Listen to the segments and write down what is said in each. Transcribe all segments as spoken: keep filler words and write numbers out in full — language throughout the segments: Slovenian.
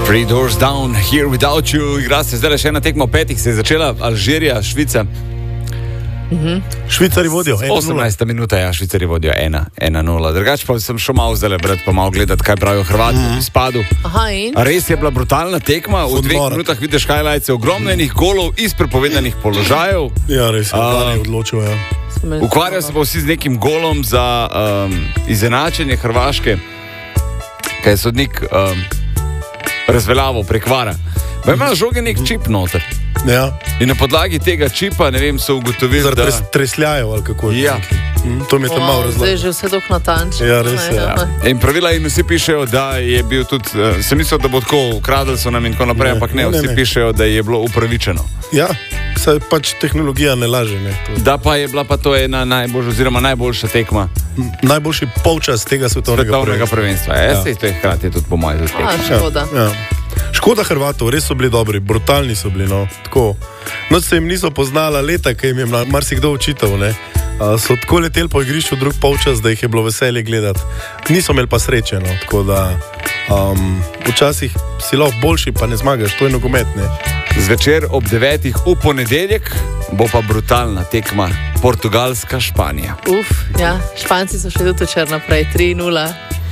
Three doors down, here without you. Igra se zdaj še ena tekma petih, se je začela Alžirija, Švica. Mm-hmm. Švicari vodijo osemnajsta minuta, ja, Švicari vodijo ena nula. Drugače pa sem šel malo zdaj brati, pa malo gledati, kaj pravijo Hrvati v izpadu. Res je bila brutalna tekma, v dveh minutah vidiš highlights, ogromno enih golov iz prepovedanih položajev. Ja, res je, uh, odločil, ja. Ukvarjajo se pa vsi z nekim golom za um, izenačenje Hrvaške, kaj je sodnik um, razveljavil prek vara. Pa ima žoge nek čip noter. Ja. In na podlagi tega čipa, ne vem, so ugotovili, Zar da... Zaradi tresljajev ali kako je. Ja. Mm, to mi je tam malo razložilo. Zdaj je že vse dok natančno. Ja, res je. Ja. In pravila in vsi pišejo, da je bil tudi... Uh, sem mislil, da bo tako ukradli so nam in tako naprej, ne, ampak ne, ne, vsi ne. Pišejo, da je bilo upravičeno. Ja, saj pač tehnologija ne laže, ne. To. Da pa je bila pa to ena najboljša, oziroma najboljša tekma. M, najboljši polčas tega svetovnega, svetovnega prvenstva. Ja, ja. Sej to je hkrati tudi po mojem za tekmo. A, škoda. Ja, ja. Škoda Hrvatov, res so bili dobri, brutalni so bili, no, tako. Noč se jim niso poznala leta, ki jim je marsikdo očital, ne. Uh, so tako leteli po igrišču drug polčas, da jih je bilo veselje gledati. Niso imeli pa sreče, no, tako da um, včasih si lahko boljši, pa ne zmagaš, to je nogomet, ne. Zvečer ob devetih v ponedeljek bo pa brutalna tekma Portugalska-Španija. Uf, ja, Španci so šli tudi včeraj naprej, tri nula.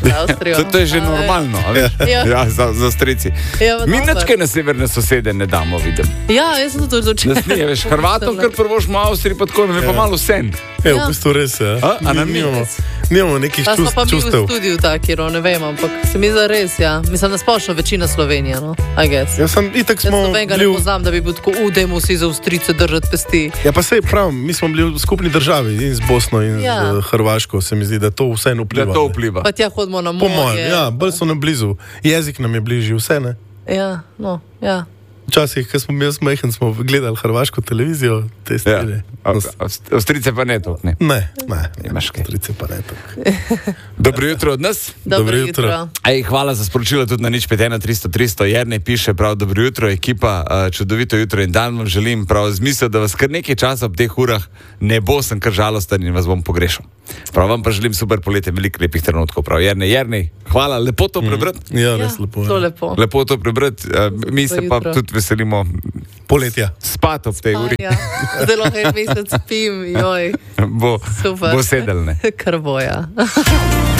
To, to je že normalno, ali? Ja. Ja, za, za strici. Ja, mi načke na severne sosede ne damo, vidim. Ja, jaz sem to odločil. Ne smije, veš, Hrvatom, kar prvo smo v Avstriji, pa tako, nam je ja. Pa malo sen. Ja, v bistvu res, ja. A, a nam nimamo, nimamo nekih čust, čustev. Pa smo pa bili v studiu taki, no, ne vem, ampak se mi zda res, ja. Mislim, da splošno večina Slovenija, no, I guess. Ja, sem, itak smo jaz nobenega bili... ne poznam, da bi bil tako, u, dajmo si za Avstrijce držati pesti. Ja, pa sej prav, mi smo bili v skupni državi in z Bosno in ja. z Hrvaško, se mi zdi, da to vse vpliva. Da to vpliva. Pa tja hodimo na morje. Ja, bolj so nam blizu. Jezik nam je bližji, vse, ne? Ja, no, ja. Včasih, ko smo bili smehen, smo gledali hrvaško televizijo, te stvari. Ja. Avstrijce pa ne tok, ne? Ne, ne. Imaš kaj? Avstrijce pa ne tok. Dobro jutro od nas. Dobro jutro. Ej, hvala za sporočilo tudi na nič pet ena tristo tristo. Jernej piše prav, dobro jutro, ekipa, čudovito jutro in dan vam želim prav z mislijo, da vas kar nekaj časa ob teh urah ne bo, sem kar žalosten in vas bom pogrešal. Prav vam pa želim super poletje, veliko lepih trenutkov. Prav, Jernej, Jernej, hvala, lepo to prebrati. Mm. Ja, res lepo. Ja, lepo. Lepo to prebrati, mi se pa tudi veselimo poletja. Spat ob tej uri. Ja. Zdaj lahko en mesec spim, joj. Bo, bo sedel, ne? Kar bo, ja.